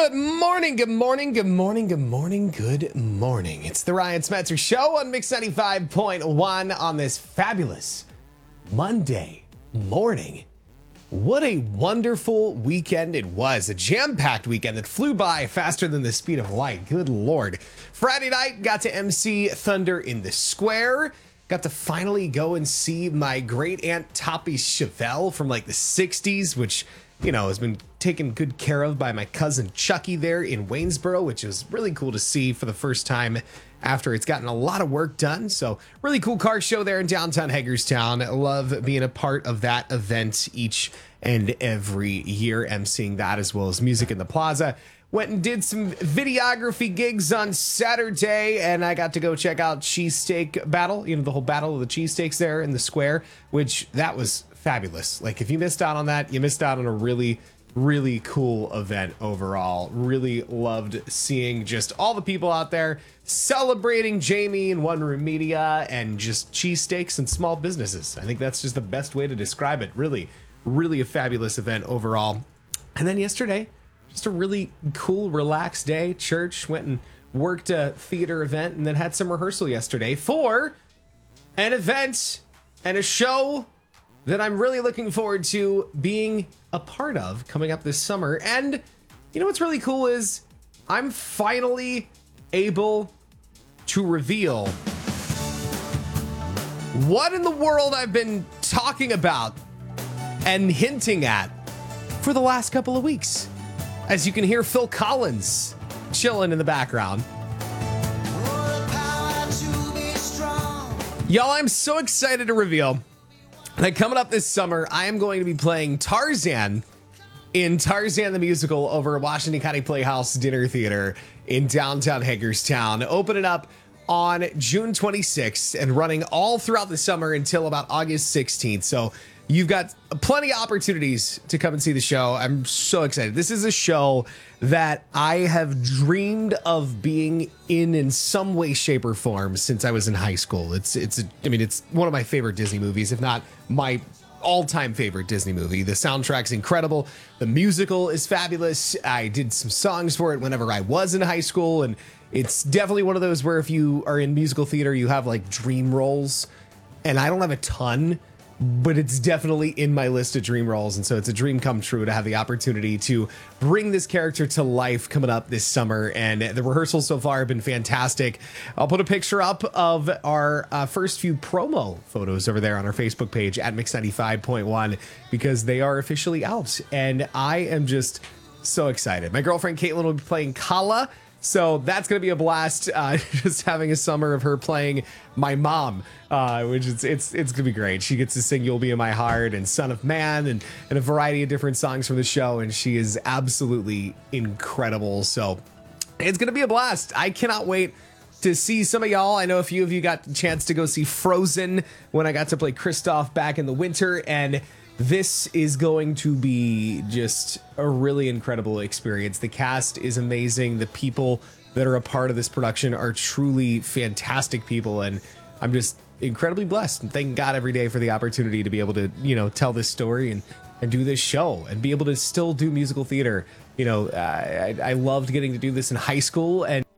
Good morning, good morning, good morning, good morning, good morning. It's the Ryan Smetzer Show on Mix 95.1 on this fabulous Monday morning. What a wonderful weekend it was. A jam-packed weekend that flew by faster than the speed of light. Good Lord. Friday night, got to MC Thunder in the Square. Got to finally go and see my great aunt Toppy Chevelle from like the 60s, which, you know, has been taken good care of by my cousin Chucky there in Waynesboro, which is really cool to see for the first time after it's gotten a lot of work done. So really cool car show there in downtown Hagerstown. I love being a part of that event each and every year, emceeing that as well as Music in the Plaza. Went and did some videography gigs on Saturday, and I got to go check out Cheesesteak Battle, you know, the whole battle of the cheesesteaks there in the square, which that was fabulous. Like, if you missed out on that, you missed out on a really cool event overall. Really loved seeing just all the people out there celebrating Jamie and One Room Media and just cheesesteaks and small businesses. I think that's just the best way to describe it. Really a fabulous event overall. And then yesterday, just a really cool, relaxed day. Church, went and worked a theater event, and then had some rehearsal yesterday for an event and a show that I'm really looking forward to being a part of coming up this summer. And you know what's really cool is I'm finally able to reveal what in the world I've been talking about and hinting at for the last couple of weeks. As you can hear Phil Collins chilling in the background. Y'all, I'm so excited to reveal that coming up this summer, I am going to be playing Tarzan in Tarzan the Musical over at Washington County Playhouse Dinner Theater in downtown Hagerstown, opening up on June 26th and running all throughout the summer until about August 16th. So you've got plenty of opportunities to come and see the show. I'm so excited. This is a show that I have dreamed of being in some way, shape, or form since I was in high school. It's one of my favorite Disney movies, if not my all-time favorite Disney movie. The soundtrack's incredible. The musical is fabulous. I did some songs for it whenever I was in high school, and it's definitely one of those where if you are in musical theater, you have like dream roles, and I don't have a ton, but it's definitely in my list of dream roles. And so it's a dream come true to have the opportunity to bring this character to life coming up this summer. And the rehearsals so far have been fantastic. I'll put a picture up of our first few promo photos over there on our Facebook page at Mix 95.1 because they are officially out. And I am just so excited. My girlfriend Caitlin will be playing Kala. So that's going to be a blast, just having a summer of her playing my mom, which it's going to be great. She gets to sing You'll Be in My Heart and Son of Man and a variety of different songs from the show. And she is absolutely incredible. So it's going to be a blast. I cannot wait to see some of y'all. I know a few of you got the chance to go see Frozen when I got to play Kristoff back in the winter. And this is going to be just a really incredible experience. The cast is amazing. The people that are a part of this production are truly fantastic people. And I'm just incredibly blessed and thank God every day for the opportunity to be able to, you know, tell this story and do this show and be able to still do musical theater. You know, I loved getting to do this in high school, and